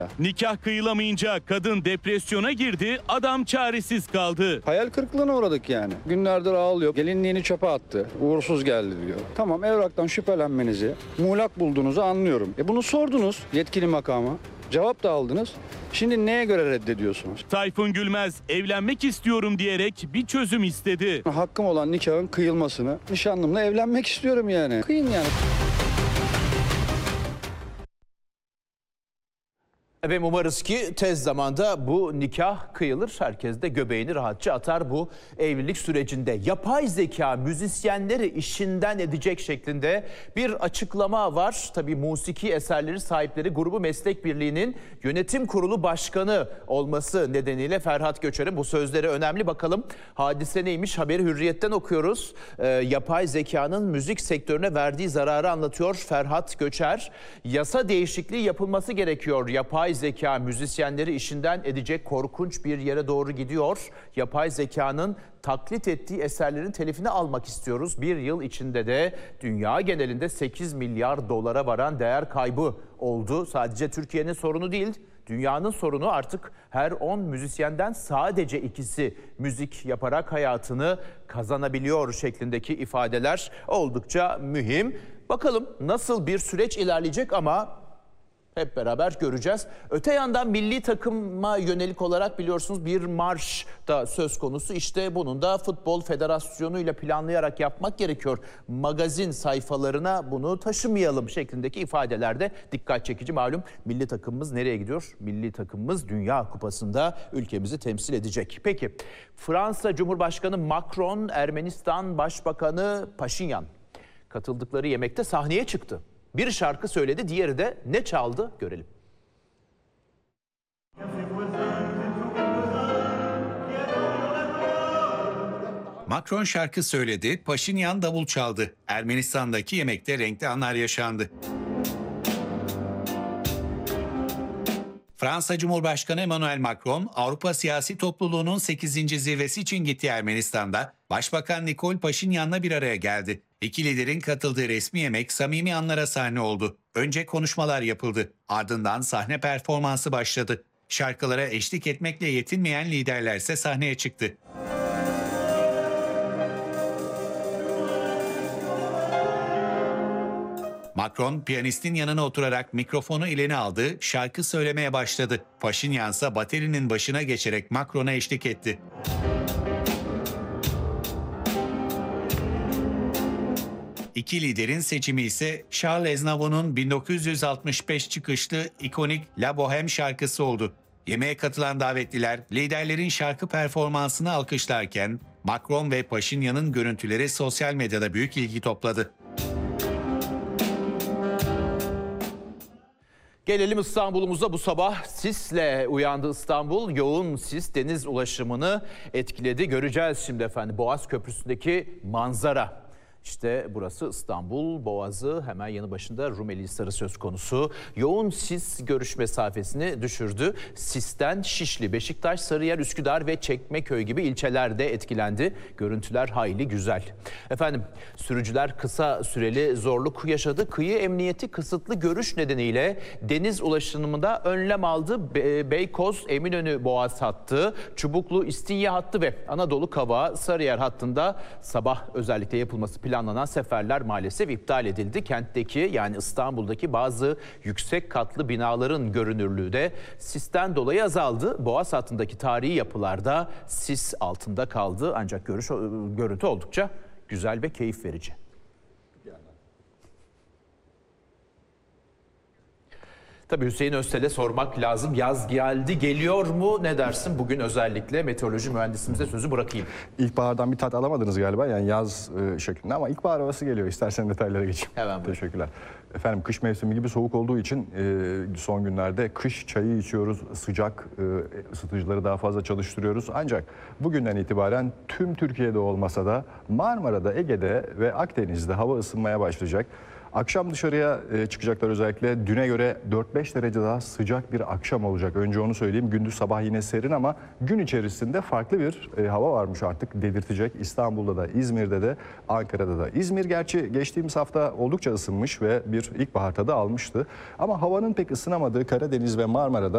Nikah kıyılamayınca kadın depresyona girdi, adam çaresiz kaldı. Hayal kırıklığına uğradık yani. Günlerdir ağlıyor. Gelinliğini çöpe attı. Uğursuz geldi diyor. Tamam, evraktan şüphelenmenizi, muğlak bulduğunuzu anlıyorum. Bunu sordunuz yetkili makama. Cevap da aldınız. Şimdi neye göre reddediyorsunuz? Tayfun Gülmez evlenmek istiyorum diyerek bir çözüm istedi. Hakkım olan nikahın kıyılmasını, nişanlımla evlenmek istiyorum yani. Kıyın yani. Efendim umarız ki tez zamanda bu nikah kıyılır. Herkes de göbeğini rahatça atar bu evlilik sürecinde. Yapay zeka müzisyenleri işinden edecek şeklinde bir açıklama var. Tabii musiki eserleri sahipleri grubu meslek birliğinin yönetim kurulu başkanı olması nedeniyle Ferhat Göçer'in bu sözleri önemli. Bakalım hadise neymiş? Haberi Hürriyet'ten okuyoruz. Yapay zekanın müzik sektörüne verdiği zararı anlatıyor Ferhat Göçer. Yasa değişikliği yapılması gerekiyor. Yapay zeka müzisyenleri işinden edecek, korkunç bir yere doğru gidiyor. Yapay zekanın taklit ettiği eserlerin telifini almak istiyoruz. Bir yıl içinde de dünya genelinde 8 milyar dolara varan değer kaybı oldu. Sadece Türkiye'nin sorunu değil, dünyanın sorunu. Artık her 10 müzisyenden sadece ikisi müzik yaparak hayatını kazanabiliyor şeklindeki ifadeler oldukça mühim. Bakalım nasıl bir süreç ilerleyecek ama hep beraber göreceğiz. Öte yandan milli takıma yönelik olarak biliyorsunuz bir marş da söz konusu. İşte bunun da Futbol Federasyonu ile planlayarak yapmak gerekiyor. Magazin sayfalarına bunu taşımayalım şeklindeki ifadelerde dikkat çekici. Malum milli takımımız nereye gidiyor? Milli takımımız Dünya Kupası'nda ülkemizi temsil edecek. Peki Fransa Cumhurbaşkanı Macron, Ermenistan Başbakanı Paşinyan katıldıkları yemekte sahneye çıktı. Bir şarkı söyledi, diğeri de ne çaldı görelim. Macron şarkı söyledi, Paşinyan davul çaldı. Ermenistan'daki yemekte renkli anlar yaşandı. Fransa Cumhurbaşkanı Emmanuel Macron, Avrupa Siyasi Topluluğu'nun 8. zirvesi için gittiği Ermenistan'da Başbakan Nikol Paşinyan'la bir araya geldi. İki liderin katıldığı resmi yemek samimi anlara sahne oldu. Önce konuşmalar yapıldı, ardından sahne performansı başladı. Şarkılara eşlik etmekle yetinmeyen liderler ise sahneye çıktı. Macron, piyanistin yanına oturarak mikrofonu eline aldı, şarkı söylemeye başladı. Paşinyan ise baterinin başına geçerek Macron'a eşlik etti. İki liderin seçimi ise Charles Aznavour'un 1965 çıkışlı ikonik La Bohème şarkısı oldu. Yemeğe katılan davetliler liderlerin şarkı performansını alkışlarken Macron ve Paşinyan'ın görüntüleri sosyal medyada büyük ilgi topladı. Gelelim İstanbul'umuza. Bu sabah sisle uyandı İstanbul. Yoğun sis deniz ulaşımını etkiledi. Göreceğiz şimdi efendim Boğaz Köprüsü'ndeki manzara. İşte burası İstanbul Boğazı, hemen yanı başında Rumeli Hisarı söz konusu. Yoğun sis görüş mesafesini düşürdü. Sisten Şişli, Beşiktaş, Sarıyer, Üsküdar ve Çekmeköy gibi ilçelerde etkilendi. Görüntüler hayli güzel. Efendim sürücüler kısa süreli zorluk yaşadı. Kıyı emniyeti kısıtlı görüş nedeniyle deniz ulaşımında önlem aldı. Beykoz, Eminönü Boğaz hattı, Çubuklu, İstinye hattı ve Anadolu Kavağı, Sarıyer hattında sabah özellikle yapılması planlanan seferler maalesef iptal edildi. Kentteki yani İstanbul'daki bazı yüksek katlı binaların görünürlüğü de sisten dolayı azaldı. Boğaz hattındaki tarihi yapılarda sis altında kaldı. Ancak görüntü oldukça güzel ve keyif verici. Tabii Hüseyin Öztel'e sormak lazım. Yaz geldi, geliyor mu? Ne dersin? Bugün özellikle meteoroloji mühendisimize sözü bırakayım. İlkbahardan bir tat alamadınız galiba, yani yaz şeklinde, ama ilkbahar havası geliyor. İstersen detaylara geçeyim. Hemen Teşekkürler. Efendim kış mevsimi gibi soğuk olduğu için son günlerde kış çayı içiyoruz. Sıcak ısıtıcıları daha fazla çalıştırıyoruz. Ancak bugünden itibaren tüm Türkiye'de olmasa da Marmara'da, Ege'de ve Akdeniz'de hava ısınmaya başlayacak. Akşam dışarıya çıkacaklar özellikle. Düne göre 4-5 derece daha sıcak bir akşam olacak. Önce onu söyleyeyim. Gündüz sabah yine serin ama gün içerisinde farklı bir hava varmış artık, dedirtecek. İstanbul'da da, İzmir'de de, Ankara'da da. İzmir gerçi geçtiğimiz hafta oldukça ısınmış ve bir ilkbahar tadı almıştı. Ama havanın pek ısınamadığı Karadeniz ve Marmara'da